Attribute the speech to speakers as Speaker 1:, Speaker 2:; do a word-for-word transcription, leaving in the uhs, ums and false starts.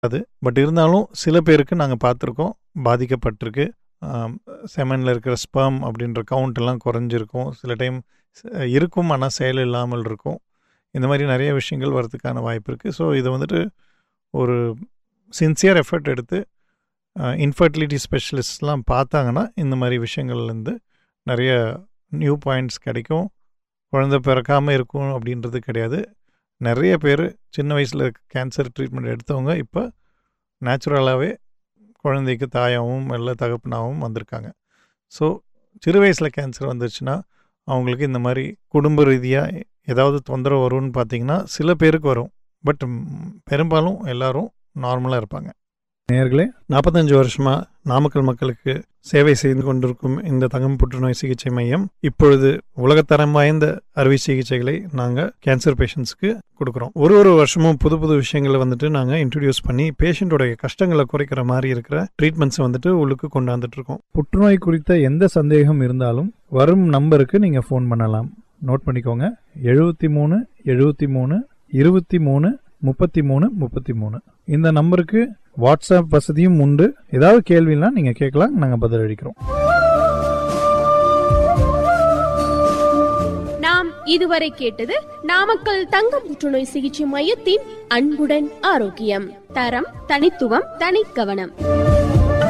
Speaker 1: அது பட் இருந்தாலும் சில பேருக்கு நாங்கள் பார்த்துருக்கோம், பாதிக்கப்பட்டிருக்கு. செமனில் இருக்கிற ஸ்பெர்ம் அப்படின்ற கவுண்ட் எல்லாம் குறைஞ்சிருக்கும். சில டைம் இருக்கும், ஆனால் செயல் இல்லாமல் இருக்கும். இந்த மாதிரி நிறைய விஷயங்கள் வரதுக்கான வாய்ப்பு இருக்குது. ஸோ இதை வந்துட்டு ஒரு சின்சியர் எஃபர்ட் எடுத்து இன்ஃபர்டிலிட்டி ஸ்பெஷலிஸ்ட்லாம் பார்த்தாங்கன்னா இந்த மாதிரி விஷயங்கள்லேருந்து நிறைய நியூ பாயிண்ட்ஸ் கிடைக்கும். குழந்தை பிறக்காமல் இருக்கும் அப்படின்றது கிடையாது. நிறைய பேர் சின்ன வயசில் கேன்சர் ட்ரீட்மெண்ட் எடுத்தவங்க இப்போ நேச்சுரலாகவே குழந்தைக்கு தாயாகவும் இல்லை தகப்பனாகவும் வந்திருக்காங்க. ஸோ சிறு வயசில் கேன்சர் வந்துருச்சுன்னா அவங்களுக்கு இந்த மாதிரி குடும்ப ரீதியாக ஏதாவது தொந்தரவு வரும்னு பார்த்தீங்கன்னா சில பேருக்கு வரும். பட் பெரும்பாலும் எல்லோரும் நார்மலாக இருப்பாங்க. நேயர்களே, நாற்பத்தஞ்சு வருஷமாக நாமக்கல் மக்களுக்கு சேவை செய்து கொண்டிருக்கும் இந்த தங்கம் புற்றுநோய் சிகிச்சை மையம் இப்பொழுது உலகத்தரம் வாய்ந்த அறுவை சிகிச்சைகளை நாங்கள் கேன்சர் பேஷண்ட்ஸ்க்கு கொடுக்குறோம். ஒரு ஒரு வருஷமும் புது புது விஷயங்களை வந்துட்டு நாங்கள் இன்ட்ரடியூஸ் பண்ணி பேஷண்ட்டோடைய கஷ்டங்களை குறைக்கிற மாதிரி இருக்கிற ட்ரீட்மெண்ட்ஸை வந்துட்டு உள்ளுக்கு கொண்டாந்துட்டு இருக்கோம்.
Speaker 2: புற்றுநோய் குறித்த எந்த சந்தேகம் இருந்தாலும் வரும் நம்பருக்கு நீங்கள் ஃபோன் பண்ணலாம். நோட் பண்ணிக்கோங்க, எழுபத்தி மூணு எழுபத்தி மூணு இருபத்தி மூணு முப்பத்தி மூணு முப்பத்தி மூணு. இந்த நம்பருக்கு வாட்ஸ்அப் வசதியும் உண்டு. ஏதாவது கேள்வினா நீங்க கேட்கலாம், நாங்க பதில் அளிக்கிறோம்.
Speaker 3: நாம் இதுவரை கேட்டது நாமக்கல் தங்கம் புற்றுநோய் சிகிச்சை மையத்தின் அன்புடன் ஆரோக்கியம். தரம், தனித்துவம், தனி கவனம்.